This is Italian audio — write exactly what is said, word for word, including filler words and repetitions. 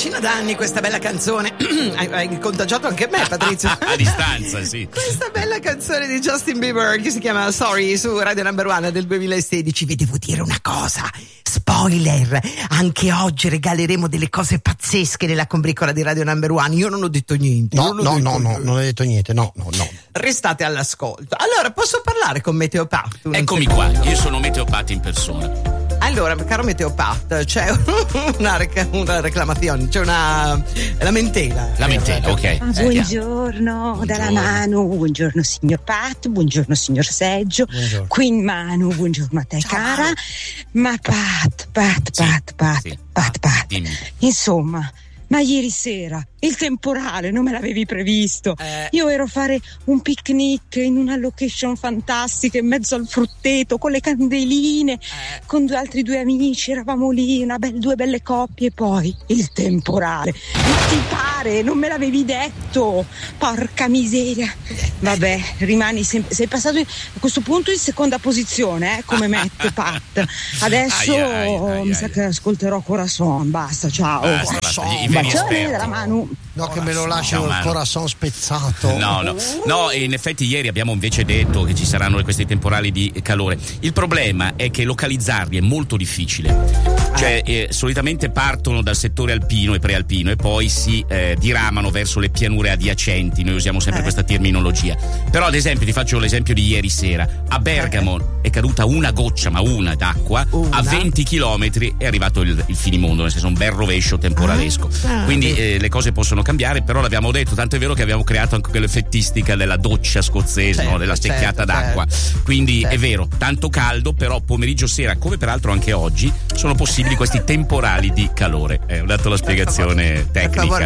decina d'anni questa bella canzone. hai, hai contagiato anche me, Patrizio. A distanza, sì. Questa bella canzone di Justin Bieber che si chiama Sorry su Radio Number One del duemilasedici. Vi devo dire una cosa, spoiler, anche oggi regaleremo delle cose pazzesche nella combricola di Radio Number One. Io non ho detto niente. No, non no, detto no, no, niente. non hai detto niente, no, no, no. Restate all'ascolto. Allora, posso parlare con Meteo Pat? Eccomi qua, io sono Meteo Pat in persona. Allora, caro Meteo Pat, c'è una, rec- una reclamazione, c'è una lamentela. Lamentela, ok. Ah, buongiorno, Buongiorno. dalla Manu, buongiorno signor Pat, buongiorno signor Seggio, Buongiorno. Queen Manu, buongiorno a te Ciao, cara, Manu. ma Pat, Pat, Sì, Pat, Pat, sì. Pat, Pat, Dimmi. insomma, ma ieri sera il temporale non me l'avevi previsto, Eh. io ero a fare un picnic in una location fantastica in mezzo al frutteto con le candeline, Eh. con due altri due amici, eravamo lì, una be- due belle coppie, e poi il temporale. Ma ti pare? Non me l'avevi detto? Porca miseria. Vabbè, rimani sempre. Sei passato in- a questo punto in seconda posizione, eh, come mette Pat. Adesso Aia, aia, aia, mi sa aia. che ascolterò Corazon. Basta, ciao. Basta, basta, i veri Bacione esperti. dalla Manu. No, che me lo lascio Ciao, il Manu. corazon spezzato. No, no, no, e in effetti ieri abbiamo invece detto che ci saranno questi temporali di calore. Il problema è che localizzarli è molto difficile. Cioè, eh, solitamente partono dal settore alpino e prealpino e poi si eh, diramano verso le pianure adiacenti. Noi usiamo sempre Eh. questa terminologia. Però, ad esempio, ti faccio l'esempio di ieri sera. A Bergamo è caduta una goccia, ma una d'acqua, Una? a venti chilometri è arrivato il, il finimondo, nel senso un bel rovescio temporalesco. Ah, Quindi vedi. eh, le cose possono cambiare, però l'abbiamo detto, tanto è vero che abbiamo creato anche quell'effettistica della doccia scozzese, Certo, no? Della secchiata certo, d'acqua. certo. Quindi Certo. è vero, tanto caldo, però pomeriggio sera, come peraltro anche oggi, sono possibili questi temporali di calore. Eh, ho dato la spiegazione Per favore. Per tecnica. favore.